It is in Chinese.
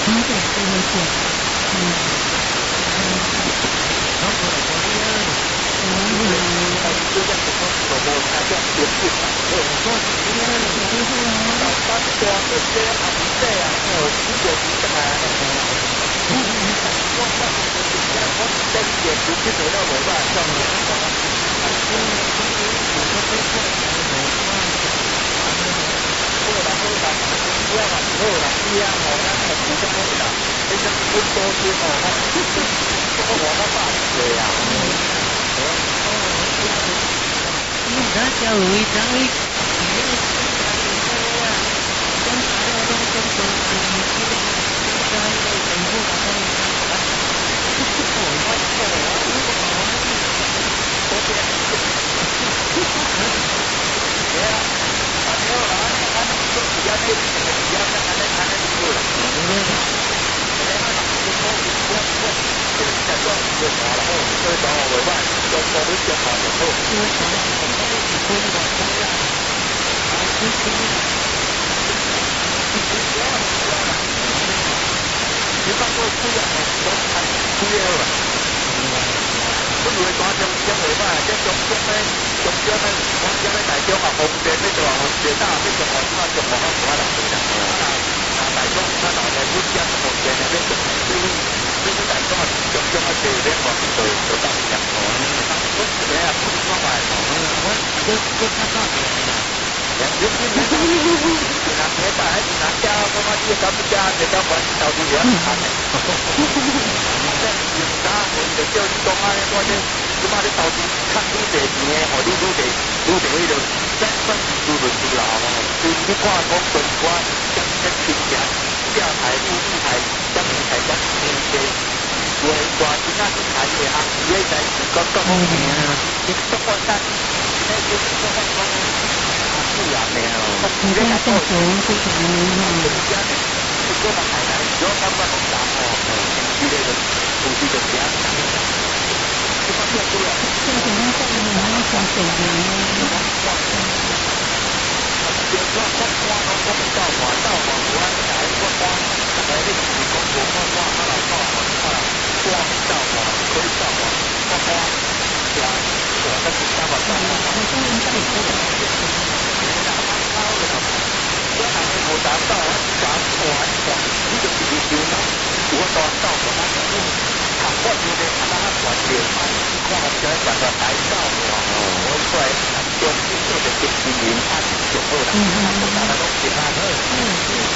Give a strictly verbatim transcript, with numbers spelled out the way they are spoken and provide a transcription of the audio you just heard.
啊，对，这回是，嗯， 然后过来过来， 嗯， 哎，就像什么什么那种连续反复， 过来过来， 到三多这些阿不对啊，哦，一点一上来，我我我在解释这个要我办，上面什么？好啦好啦，以后嘛是好啦，以后吼咱吼不讲好啦，你像分多些吼，我我我爸对啊， 咱教会咱会，跟大家都跟跟跟跟在政府嗰度，哦，我错啊， 多些，对啊，啊没有啦，俺俺说比较那比较那俺那俺那不啦，哎，俺就说我我这个在做做啥了？哦，所以讲我委办，做做你做好就好。你放过出来吼，都还出了啦。我以为抓中中尾巴，这中中咧，中中咧，我中咧大中啊，红边咧就话红边大，你中红啊，中红啊，唔啊啦，啊啊大中啊，大咧不加红边咧，你中你你你大中啊，中中啊，就咧我就就大只哦，我咩啊，我我话哦，我我我看到嘅。两千斤没到，拿没带还是拿家，我妈这咱们家这个管到底两盘的。这警察我就叫你讲啊，我这即马你到底看你这钱的，和你你这你这迄个真算是输就输啦吼。你你看讲全国将这金钱下台入地台，将你台将天地，为大钱啊去台的行业在是讲讲好名啊，你中国单，那就是中国讲。是啊，没有。 你跟他下手非常的哈。 不过嘛，海南主要他们很大哦，之类的东西就这样。这方面都要。 这个他下面还要下手的。 别说光光光光到晚到晚我来光光，来那个光光光光他老到晚啊，光到晚可以到晚光光，对啊，我那是三晚到晚。 我说你到底多少？ 我还没有达到，我达我还讲，你就是你丢嘛，我达到我那个，他我觉得他那个观点嘛，我好像讲个达到我，我出来中心做的经营，他就好了，他不达到其他的。